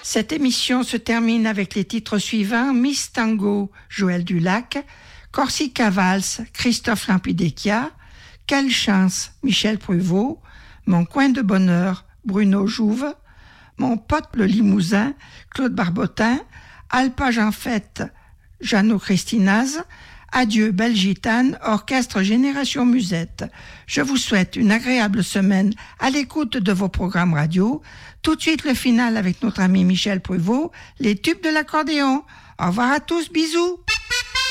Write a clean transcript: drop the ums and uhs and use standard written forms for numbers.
Cette émission se termine avec les titres suivants: Miss Tango, Joël Dulac; Corsica Valse, Christophe Lampidecchia; Quelle chance, Michel Prévost; Mon coin de bonheur, Bruno Jouve; Mon pote le Limousin, Claude Barbotin; Alpage en fête, Jeannot Christinaz; Adieu belle gitane, orchestre Génération Musette. Je vous souhaite une agréable semaine à l'écoute de vos programmes radio. Tout de suite le final avec notre ami Michel Prévost, les tubes de l'accordéon. Au revoir à tous, bisous.